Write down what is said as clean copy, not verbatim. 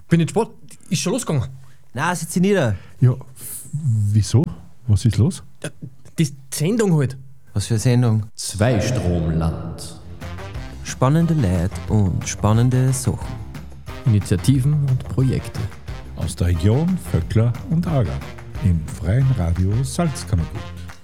Bin in Sport. Ist schon losgegangen. Na, sitze nieder. Ja, wieso? Was ist los? Ja, die Sendung halt. Was für eine Sendung? Zweistromland. Spannende Leute und spannende Sachen. Initiativen und Projekte. Aus der Region Vöckler und Aargau im Freien Radio Salzkammergut.